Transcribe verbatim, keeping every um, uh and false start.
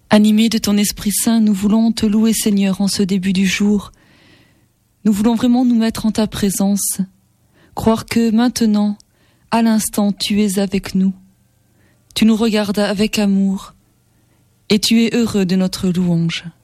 Animés de ton Esprit Saint, nous voulons te louer, Seigneur, en ce début du jour. Nous voulons vraiment nous mettre en ta présence, croire que maintenant, à l'instant, tu es avec nous. Tu nous regardes avec amour et tu es heureux de notre louange.